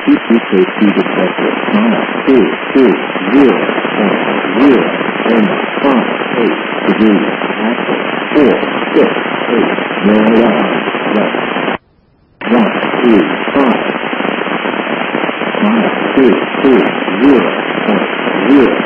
safety detector. 922.0.0.58 degrees. Axle 468. No alarm. Left. 135. 922.0.0.